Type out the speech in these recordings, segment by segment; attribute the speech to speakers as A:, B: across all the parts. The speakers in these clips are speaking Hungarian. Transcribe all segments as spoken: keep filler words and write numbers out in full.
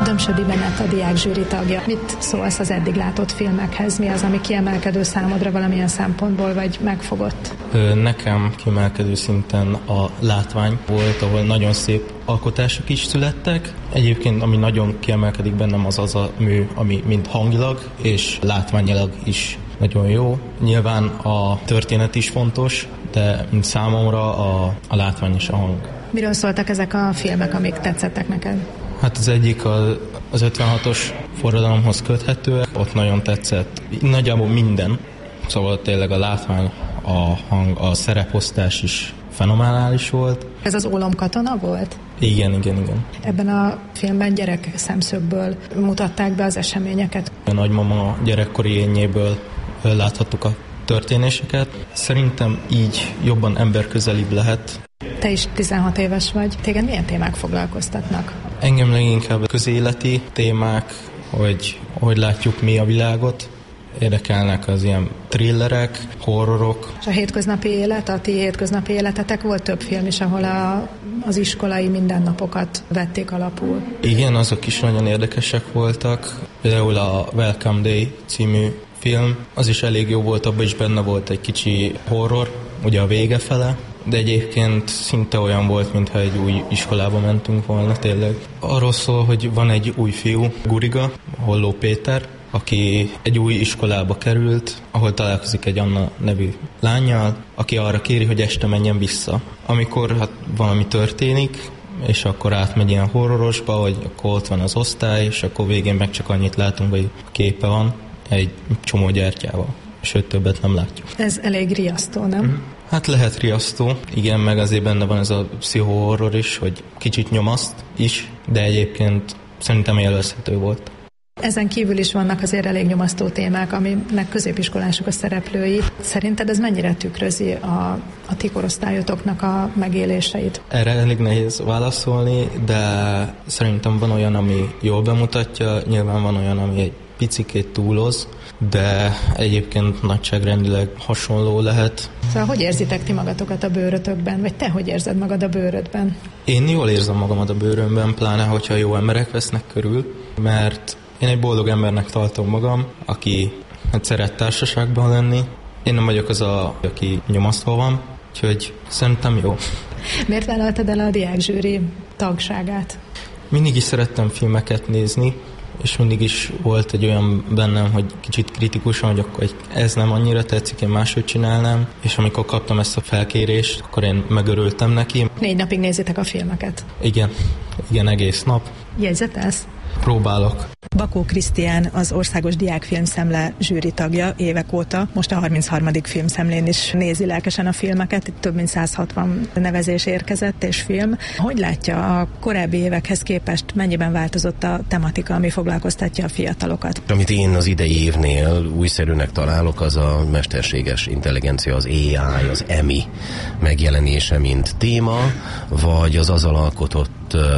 A: Dömsödi Bennett a diákzsűri tagja. Mit szólsz az eddig látott filmekhez? Mi az, ami kiemelkedő számodra valamilyen szempontból, vagy megfogott?
B: Nekem kiemelkedő szinten a látvány volt, ahol nagyon szép alkotások is születtek. Egyébként, ami nagyon kiemelkedik bennem, az az a mű, ami mind hangilag és látványilag is nagyon jó. Nyilván a történet is fontos, de mint számomra a, a látvány és a hang.
A: Miről szóltak ezek a filmek, amik tetszettek neked?
B: Hát az egyik az, az ötvenhatos forradalomhoz köthetőek, ott nagyon tetszett. Nagyjából minden, szóval tényleg a látvány, a hang, a szereposztás is fenomenális volt.
A: Ez az ólomkatona volt?
B: Igen, igen, igen.
A: Ebben a filmben gyerek szemszögből mutatták be az eseményeket.
B: A nagymama gyerekkori énjéből láthattuk a történéseket. Szerintem így jobban emberközelibb lehet.
A: Te is tizenhat éves vagy. Téged milyen témák foglalkoztatnak?
B: Engem leginkább közéleti témák, hogy hogy látjuk mi a világot. Érdekelnek az ilyen thrillerek, horrorok.
A: És a hétköznapi élet, a ti hétköznapi életetek, volt több film is, ahol a, az iskolai mindennapokat vették alapul.
B: Igen, azok is nagyon érdekesek voltak. Például a Welcome Day című film, az is elég jó volt, abban is benne volt egy kicsi horror, ugye a vége fele, de egyébként szinte olyan volt, mintha egy új iskolába mentünk volna tényleg. Arról szól, hogy van egy új fiú, Guriga, Holló Péter, aki egy új iskolába került, ahol találkozik egy Anna nevű lánnyal, aki arra kéri, hogy este menjen vissza. Amikor hát valami történik, és akkor átmegy ilyen horrorosba, hogy akkor ott van az osztály, és akkor végén meg csak annyit látunk, hogy képe van egy csomó gyertyával, sőt többet nem látjuk.
A: Ez elég riasztó, nem? Mm.
B: Hát lehet riasztó, igen, meg azért benne van ez a pszichohorror is, hogy kicsit nyomaszt is, de egyébként szerintem élvezhető volt.
A: Ezen kívül is vannak azért elég nyomasztó témák, aminek középiskolások a szereplői. Szerinted ez mennyire tükrözi a, a ti korosztályotoknak a megéléseit?
B: Erre elég nehéz válaszolni, de szerintem van olyan, ami jól bemutatja, nyilván van olyan, ami egy picikét túloz, de egyébként nagyságrendileg hasonló lehet.
A: Szóval hogy érzitek ti magatokat a bőrötökben, vagy te hogy érzed magad a bőrödben?
B: Én jól érzem magamat a bőrömben, pláne hogyha jó emberek vesznek körül, mert én egy boldog embernek tartom magam, aki hát szeret társaságban lenni. Én nem vagyok az, a, aki nyomasztva van, úgyhogy szerintem jó.
A: Miért vállaltad el a diákzsűri tagságát?
B: Mindig is szerettem filmeket nézni, és mindig is volt egy olyan bennem, hogy kicsit kritikusan, hogy akkor ez nem annyira tetszik, én máshogy csinálnám, és amikor kaptam ezt a felkérést, akkor én megörültem neki.
A: Négy napig nézitek a filmeket?
B: Igen, igen, egész nap.
A: Jegyzetelsz?
B: Próbálok.
A: Bakó Krisztián az Országos Diákfilmszemle zsűri tagja évek óta. Most a harmincharmadik filmszemlén is nézi lelkesen a filmeket. Itt több mint száz hatvan nevezés érkezett és film. Hogy látja, a korábbi évekhez képest mennyiben változott a tematika, ami foglalkoztatja a fiatalokat?
C: Amit én az idei évnél újszerűnek találok, az a mesterséges intelligencia, az á i, az emi megjelenése, mint téma, vagy az azzal alkotott,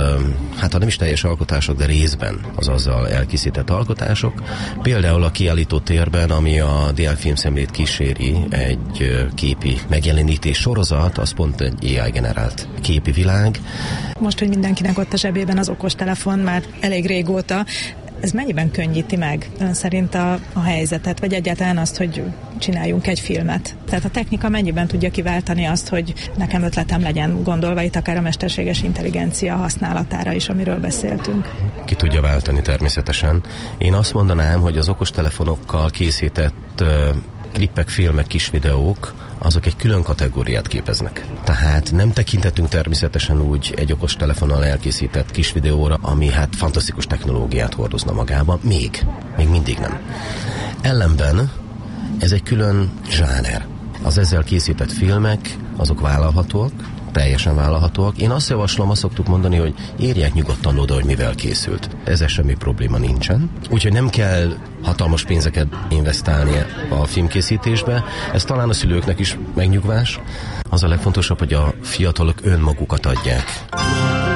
C: hát ha nem is teljes alkotások, de részben az azzal elkészített alkotások. Például a kiállító térben, ami a diákfilmszemlét kíséri, egy képi megjelenítés sorozat, az pont egy á i generált képi világ.
A: Most, hogy mindenkinek ott a zsebében az okostelefon már elég régóta, ez mennyiben könnyíti meg ön szerint a, a helyzetet, vagy egyáltalán azt, hogy csináljunk egy filmet? Tehát a technika mennyiben tudja kiváltani azt, hogy nekem ötletem legyen, gondolva itt akár a mesterséges intelligencia használatára is, amiről beszéltünk?
C: Ki tudja váltani természetesen. Én azt mondanám, hogy az okostelefonokkal készített uh, klippek, filmek, kis videók, azok egy külön kategóriát képeznek. Tehát nem tekintetünk természetesen úgy egy okostelefonnal elkészített kis videóra, ami hát fantasztikus technológiát hordozna magában. Még. Még mindig nem. Ellenben ez egy külön zsáner. Az ezzel készített filmek, azok vállalhatóak, teljesen vállalhatóak. Én azt javaslom, azt szoktuk mondani, hogy írják nyugodtan oda, hogy mivel készült. Ezzel semmi probléma nincsen. Úgyhogy nem kell hatalmas pénzeket investálni a filmkészítésbe. Ez talán a szülőknek is megnyugvás. Az a legfontosabb, hogy a fiatalok önmagukat adják.